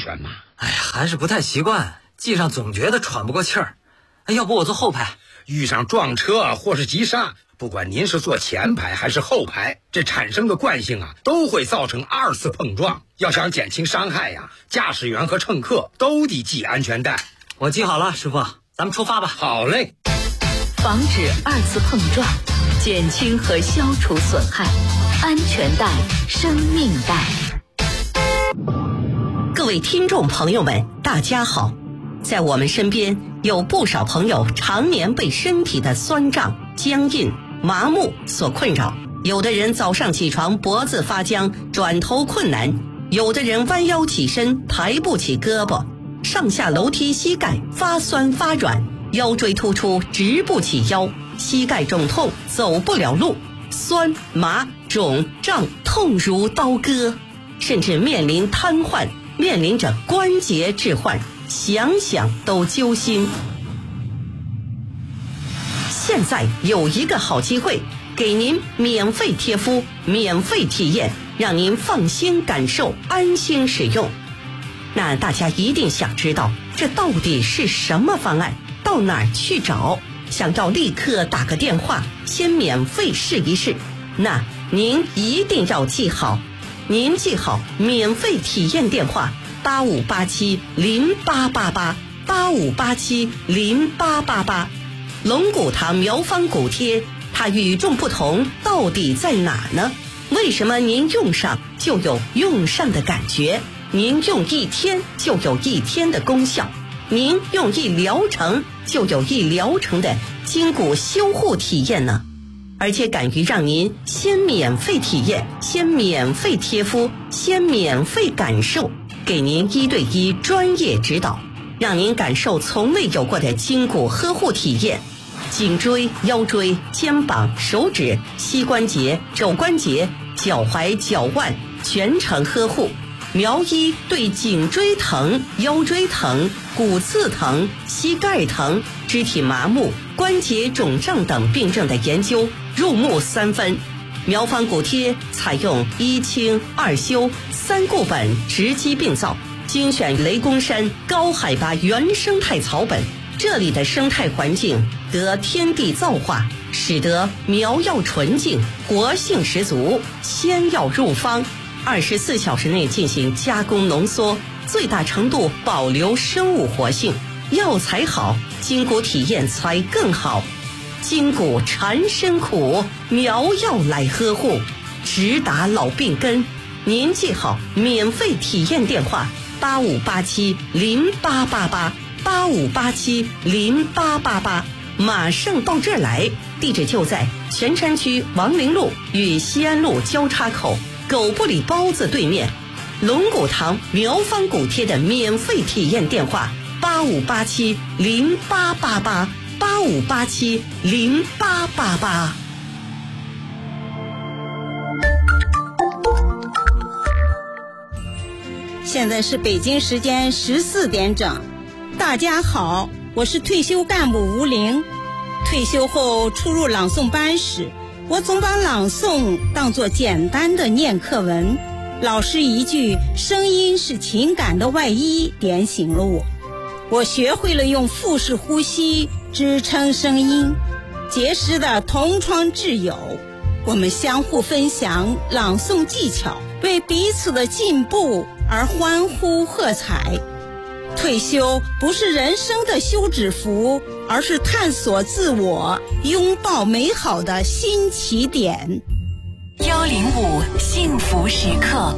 全嘛。 哎呀，还是不太习惯，系上总觉得喘不过气儿。要不我坐后排？ 遇上撞车或是急刹，不管您是坐前排还是后排，这产生的惯性啊，都会造成2次碰撞。要想减轻伤害呀，驾驶员和乘客都得系安全带。 我系好了，师傅，咱们出发吧。 好嘞。 防止2次碰撞，减轻和消除损害，安全带，生命带。 各位听众朋友们，大家好。在我们身边有不少朋友常年被身体的酸胀、僵硬、麻木所困扰，有的人早上起床脖子发僵，转头困难，有的人弯腰起身抬不起胳膊，上下楼梯膝盖发酸发软，腰椎突出直不起腰，膝盖肿痛走不了路，酸麻肿胀痛如刀割，甚至面临瘫痪，面临着关节置换，想想都揪心。现在有一个好机会，给您免费贴敷，免费体验，让您放心感受，安心使用。那大家一定想知道，这到底是什么方案？到哪儿去找？想要立刻打个电话，先免费试一试。那您一定要记好，您记好免费体验电话85870888，85870888。龙骨堂苗方骨贴，它与众不同到底在哪呢？为什么您用上就有用上的感觉？您用1天就有1天的功效，您用1疗程就有1疗程的筋骨修护体验呢？而且敢于让您先免费体验，先免费贴敷，先免费感受，给您1对1专业指导，让您感受从未有过的筋骨呵护体验。颈椎、腰椎、肩膀、手指、膝关节、肘关节、脚踝、脚腕全程呵护。苗医对颈椎疼、腰椎疼、骨刺疼、膝盖疼、肢体麻木、关节肿胀等病症的研究入木3分。苗方骨贴采用1清2修3固本，直击病灶，精选雷公山高海拔原生态草本，这里的生态环境得天地造化，使得苗药纯净，活性十足，鲜药入方，24小时内进行加工浓缩，最大程度保留生物活性。药材好，筋骨体验才更好。筋骨缠身苦，苗药来呵护，直达老病根。您记好免费体验电话85870888，85870888，马上到这儿来。地址就在泉山区王陵路与西安路交叉口狗不理包子对面。龙骨堂苗方骨贴的免费体验电话85870888，85870888。 现在是北京时间14点整。大家好，我是退休干部吴玲。退休后出入朗诵班时，我总把朗诵当作简单的念课文。老师一句声音是情感的外衣点醒了我。我学会了用腹式呼吸支撑声音，结识的同窗挚友，我们相互分享朗诵技巧，为彼此的进步而欢呼喝彩。退休不是人生的休止符，而是探索自我、拥抱美好的新起点。 105幸福时刻，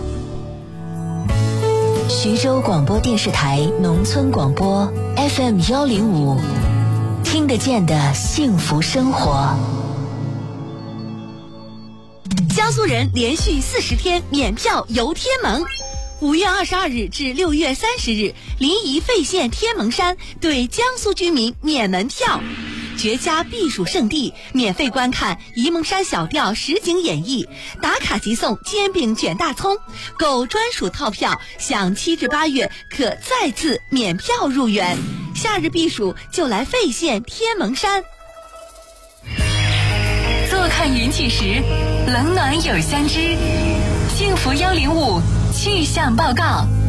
徐州广播电视台农村广播 FM105，听得见的幸福生活。 江苏人连续40天免票游天门。5月22日至6月30日，临沂费县天门山对江苏居民免门票，绝佳避暑胜地，免费观看沂蒙山小调实景演绎，打卡即送煎饼卷大葱，购专属套票享7至8月可再次免票入园。夏日避暑就来费县天门山。 坐看云起时，冷暖有相知。幸福105气象报告。